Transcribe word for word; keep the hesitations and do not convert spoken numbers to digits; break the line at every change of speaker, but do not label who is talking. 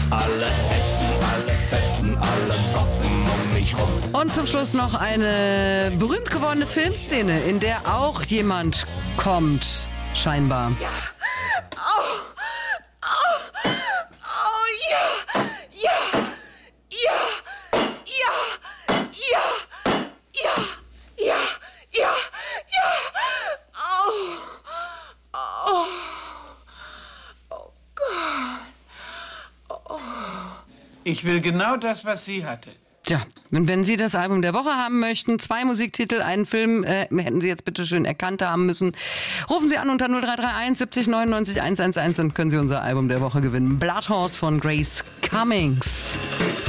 Alle hetzen, alle fetzen, alle bocken um mich rum.
Und zum Schluss noch eine berühmt gewordene Filmszene, in der auch jemand kommt, scheinbar.
Ja. Oh, oh, oh, ja, ja, ja, ja, ja, ja, ja, ja, ja, oh, oh, oh Gott, oh.
Ich will genau das, was sie hatte.
Tja, und wenn Sie das Album der Woche haben möchten, zwei Musiktitel, einen Film, äh, hätten Sie jetzt bitte schön erkannt haben müssen, rufen Sie an unter null drei drei eins siebzig neunundneunzig hundertelf und können Sie unser Album der Woche gewinnen. Bloodhorse von Grace Cummings.